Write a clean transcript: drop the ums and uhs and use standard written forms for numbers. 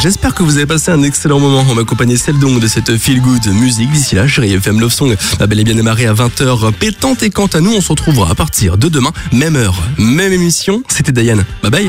J'espère que vous avez passé un excellent moment en ma compagnie, celle donc de cette feel good musique. D'ici là, Chérie FM Love Song a bel et bien démarré à 20h pétante, et quant à nous, on se retrouvera à partir de demain, même heure, même émission. C'était Diane. Bye bye.